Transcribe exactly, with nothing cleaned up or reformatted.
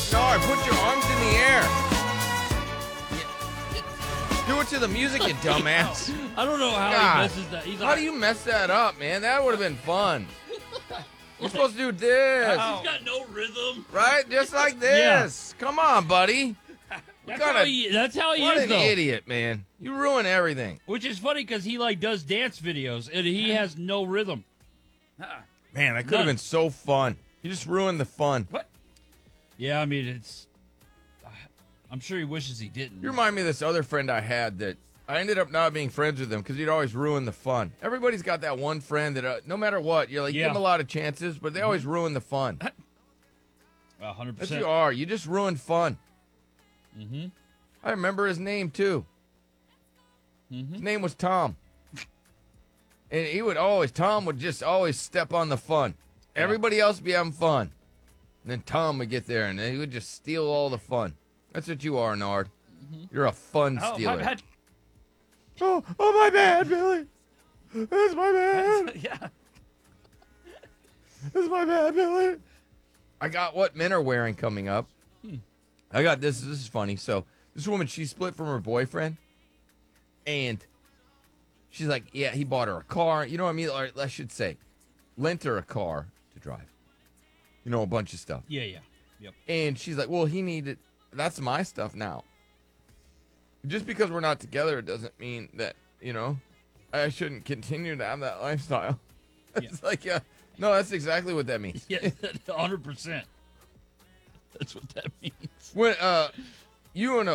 Nard, put your arms in the air. Do it to the music, you dumbass. I don't know how God. he messes that. He's How like, do you mess that up, man? That would have been fun. You're supposed to do this, He's got no rhythm. right? Just like this. Come on, buddy. That's gotta- how he. That's how he What is, an though. idiot, man. You ruin everything. Which is funny because he like does dance videos and he has no rhythm. Man, that could have None. been so fun. You just ruined the fun. What? Yeah, I mean it's. I'm sure he wishes he didn't. You remind me of this other friend I had that I ended up not being friends with him because he'd always ruin the fun. Everybody's got that one friend that uh, no matter what, you're like, Yeah. give them a lot of chances, but they always ruin the fun. A hundred That's percent. you are. You just ruined fun. Mm-hmm. I remember his name, too. Mm-hmm. His name was Tom. And he would always, Tom would just always step on the fun. Everybody else would be having fun. And then Tom would get there and he would just steal all the fun. That's what you are, Nard. You're a fun Oh, stealer. my bad. Oh, oh, my bad, Billy. That's my bad. Yeah. That's my bad, Billy. I got what men are wearing coming up. Hmm. I got this. This is funny. So this woman, she split from her boyfriend. And she's like, yeah, he bought her a car. You know what I mean? Or I should say, lent her a car to drive. You know, a bunch of stuff. Yeah, yeah. Yep. And she's like, well, he needed, that's my stuff now. Just because we're not together doesn't mean that, you know, I shouldn't continue to have that lifestyle. It's like, yeah, no, that's exactly what that means. Yeah, a hundred percent. That's what that means. When uh, you and a